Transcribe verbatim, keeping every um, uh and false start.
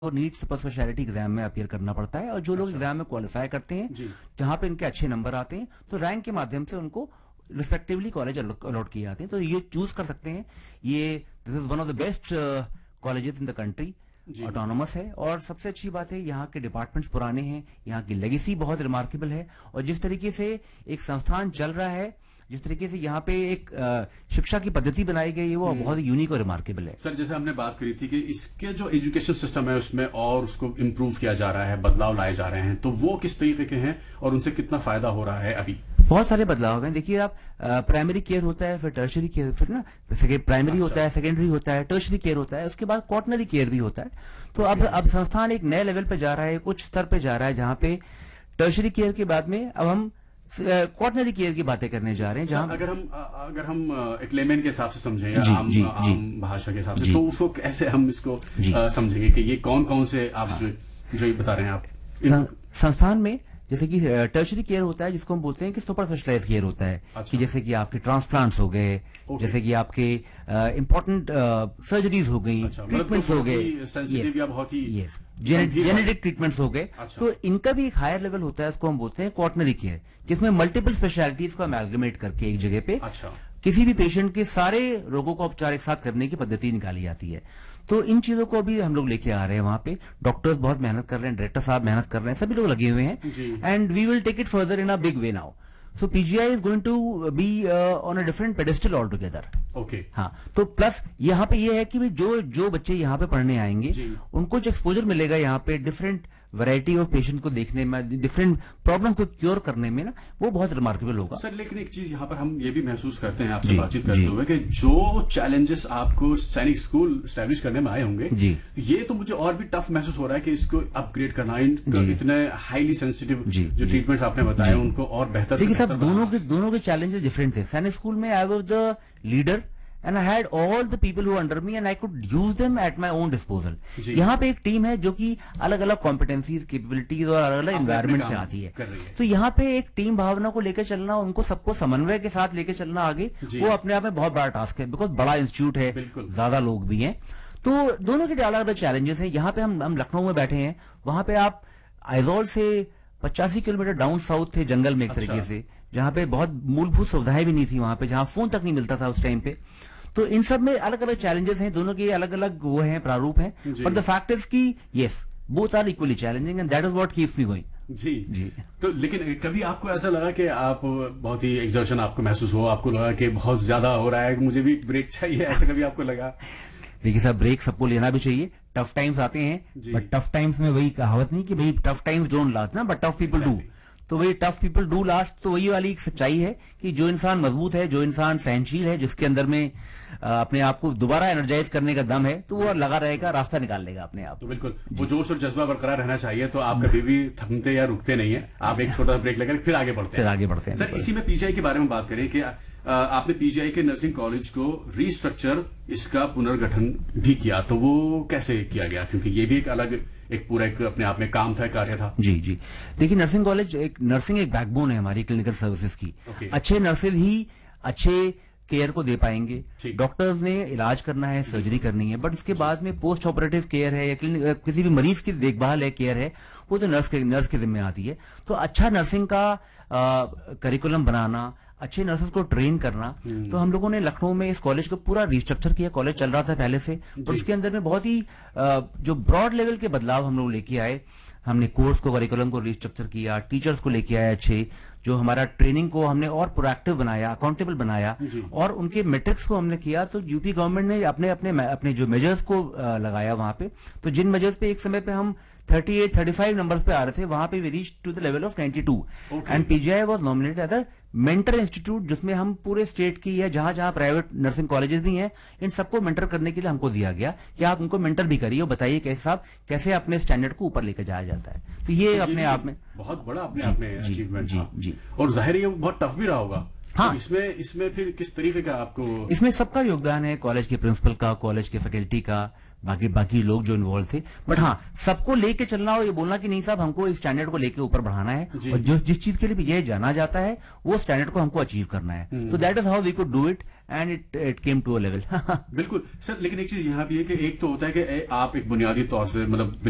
और NEET super speciality exam में appear करना पड़ता है, और जो लोग अच्छा। एग्जाम में क्वालिफाई करते हैं, जी। जहां पे इनके अच्छे नंबर आते हैं, तो रैंक के माध्यम से उनको रिस्पेक्टिवली कॉलेज अलॉट किए जाते हैं, तो ये चूज कर सकते हैं। ये this is one of the best colleges in the country, ji. Autonomous है, और सबसे अच्छी बात है यहाँ के डिपार्टमेंट्स पुराने हैं, यहाँ की लेगेसी बहुत रिमार्केबल है, और जिस तरीके से एक संस्थान चल रहा है, जिस तरीके से यहाँ पे एक अ, शिक्षा की पद्धति बनाई गई है, वो बहुत ही यूनिक और रिमार्केबल है। सर, जैसे हमने बात करी थी कि इसके जो एजुकेशन सिस्टम है उसमें और उसको इम्प्रूव किया जा रहा है, बदलाव लाए जा रहे हैं, तो वो किस तरीके के हैं और उनसे कितना फायदा हो रहा है अभी? बहुत सारे बदलाव हैं। देखिए, आप प्राइमरी केयर होता है, फिर टर्शरी केयर, फिर ना प्राइमरी अच्छा। होता है, सेकेंडरी होता है, टर्शरी केयर होता है, उसके बाद क्वार्टनरी केयर भी होता है। तो अब अब संस्थान एक नए लेवल पे जा रहा है, एक उच्च स्तर पे जा रहा है, जहाँ पे टर्शरी केयर के बाद में अब हम क्वार्टनरी केयर की बातें करने जा रहे हैं। जहाँ अगर हम अगर हम एक लेमैन के हिसाब से समझें या जी, आम, जी, आम जी। भाषा के हिसाब से, जी। तो उसको कैसे हम इसको जी। अ, समझेंगे कि ये कौन कौन से आप हाँ। जो जो ये बता रहे हैं आप? सं- संस्थान में जैसे कि टर्शरी केयर होता है, जिसको हम बोलते हैं कि सुपर स्पेशलाइज केयर होता है। अच्छा। कि जैसे कि आपके ट्रांसप्लांट्स हो गए, ओके। जैसे कि आपके इंपॉर्टेंट सर्जरीज हो गई, अच्छा, मतलब ट्रीटमेंट्स तो हो बहुत गए, ही sensitive या बहुत ही यस गंभीर जेनेटिक ट्रीटमेंट्स हो गए। अच्छा। तो इनका भी एक हायर लेवल होता है, उसको हम बोलते हैं क्वार्टनरी केयर, जिसमें मल्टीपल स्पेशलिटीज को अमेलगमेट करके एक जगह पे अच्छा। किसी भी पेशेंट के सारे रोगों का उपचार एक साथ करने की पद्धति निकाली जाती है। तो इन चीजों को भी हम लोग लेके आ रहे हैं वहां पे। डॉक्टर्स बहुत मेहनत कर रहे हैं, डायरेक्टर साहब मेहनत कर रहे हैं, सभी लोग लगे हुए हैं, जी। And we will take it further in a big way now. So PGI is going to be on a different pedestal all together. Okay. हाँ, तो प्लस यहाँ पे ये है कि भाई जो जो बच्चे यहाँ पे पढ़ने आएंगे, जी। उनको जो एक्सपोजर मिलेगा यहाँ पे डिफरेंट वैरायटी ऑफ पेशेंट को देखने में, डिफरेंट प्रॉब्लम को क्योर करने में ना, वो बहुत रिमार्केबल होगा। सर, लेकिन एक चीज यहाँ पर हम ये भी महसूस करते हैं आपसे जी, बातचीत करते जी। हुए कि जो चैलेंजेस आपको सैनिक स्कूल स्टैब्लिश करने में आए होंगे, जी। ये तो मुझे और भी टफ महसूस हो रहा है कि इसको अपग्रेड करना, इन- जी। इतने हाईली सेंसिटिव जी, जो जी। ट्रीटमेंट्स आपने बताए जी। उनको और बेहतर से देखिए साहब, बेहतर दोनों बनाना। के दोनों के चैलेंजेस डिफरेंट थे। सैनिक स्कूल में I was the leader and I had all the people who under me and I could use them at my own disposal. जी। यहाँ पे एक टीम है जो कि अलग अलग कॉम्पिटेंसीज, कैपेबिलिटीज और अलग अलग अपने- एनवायरमेंट अपने से काम आती है। कर रही है। तो यहाँ पे एक टीम भावना को लेकर चलना, उनको सबको समन्वय के साथ लेकर चलना आगे, जी। वो अपने आप में बहुत बड़ा टास्क है, बिकॉज बड़ा इंस्टीट्यूट है, बिल्कुल। ज्यादा लोग भी हैं। तो दोनों के अलग अलग चैलेंजेस हैं। यहाँ पे हम हम लखनऊ में बैठे हैं, वहां पे आप आइजॉल से पचासी किलोमीटर डाउन साउथ थे, जंगल में एक अच्छा। तरीके से, जहां पे बहुत मूलभूत सुविधाएं भी नहीं थी वहां पे, जहां फोन तक नहीं मिलता था उस टाइम पे। तो इन सब में अलग अलग चैलेंजेस हैं, दोनों के अलग अलग वो हैं, प्रारूप हैं, जी। बट द फैक्ट इज कि yes, both are equally challenging and that is what keeps me going. जी। जी। तो लेकिन कभी आपको ऐसा लगा कि आप बहुत ही एक्सर्शन आपको महसूस हो, आपको लगा कि बहुत ज्यादा हो रहा है, मुझे भी ब्रेक चाहिए, ऐसा कभी आपको लगा? देखिए साहब, ब्रेक सबको लेना भी चाहिए। टफ टाइम्स आते जी। हैं, बट टफ टाइम्स में वही कहावत नहीं कि भाई टफ टाइम्स डोंट लास्ट ना, बट टफ पीपल डू। तो वही टफ पीपल डू लास्ट, तो वही वाली एक सच्चाई है कि जो इंसान मजबूत है, जो इंसान सहनशील है, जिसके अंदर में अ, अपने आप को दोबारा एनर्जाइज करने का दम है, तो वो लगा रहेगा, रास्ता निकाल लेगा अपने आप। तो बिल्कुल वो जोश और जज्बा बरकरार रहना चाहिए, तो आप कभी भी थमते या रुकते नहीं है, आप एक छोटा सा ब्रेक लेकर फिर आगे बढ़ते हैं। फिर आगे बढ़ते हैं। सर, इसी में पीजीआई के बारे में बात करें कि अ, आपने पीजीआई के नर्सिंग कॉलेज को रीस्ट्रक्चर, इसका पुनर्गठन भी किया, तो वो कैसे किया गया? क्योंकि ये भी एक अलग एक पूरा एक अपने आप में काम था, कार्य था। जी जी। देखिए, नर्सिंग कॉलेज एक नर्सिंग एक बैकबोन है हमारी क्लिनिकल सर्विसेज की। ओके। अच्छे नर्सेज ही अच्छे केयर को दे पाएंगे। ठीक। डॉक्टर्स ने इलाज करना है, सर्जरी करनी है, बट इसके बाद में पोस्ट ऑपरेटिव केयर है या क्लिनिक किसी भी मरीज की देखभाल है, केयर है, वो तो नर्स के नर्स के जिम्मे आती है। तो अच्छा नर्सिंग का करिकुलम बनाना, अच्छे नर्सेस को ट्रेन करना, तो हम लोगों ने लखनऊ में इस कॉलेज को पूरा रिस्ट्रक्चर किया। कॉलेज चल रहा था पहले से, और उसके अंदर में बहुत ही अ, जो ब्रॉड लेवल के बदलाव हम लोग लेके आए। हमने कोर्स को, करिकुलम को रिस्ट्रक्चर किया, टीचर्स को लेके आए अच्छे, जो हमारा ट्रेनिंग को हमने और प्रोएक्टिव बनाया, अकाउंटेबल बनाया, और उनके मेट्रिक्स को हमने किया। तो यूपी गवर्नमेंट ने अपने अपने अपने जो मेजर्स को अ, लगाया वहां पे, तो जिन मेजर्स पे एक समय पे हम अड़तीस, पैंतीस नंबर्स पे आ रहे थे, वहां पे we reach to the level of बानवे, and PGI was nominated as a mentor institute, जिसमें हम पूरे स्टेट की या जहां जहां प्राइवेट नर्सिंग कॉलेजेस भी हैं, इन सबको मेंटर करने के लिए हमको दिया गया कि आप उनको मेंटर भी करिए और बताइए कैसे साहब कैसे अपने स्टैंडर्ड को ऊपर लेकर जाया जाता है। तो ये तो अपने आप में बहुत बड़ा अपने जी, आप में जी, अचीवमेंट जी, था। जी। और जाहिर है ये बहुत टफ भी रहा होगा। हाँ। तो इसमें इसमें फिर किस तरीके का आपको? इसमें सबका योगदान है, कॉलेज के प्रिंसिपल का, कॉलेज के फैकल्टी का, बाकी बाकी लोग जो इन्वॉल्व थे। बट हाँ, सबको लेके चलना और ये बोलना कि नहीं साहब हमको इस स्टैंडर्ड को लेके ऊपर बढ़ाना है, जी। और जो जिस चीज के लिए भी ये जाना जाता है, वो स्टैंडर्ड को हमको अचीव करना है। तो that is how we could do it, and it it came to a level. बिल्कुल सर, लेकिन एक चीज यहाँ भी है कि एक तो होता है कि आप एक बुनियादी तौर से मतलब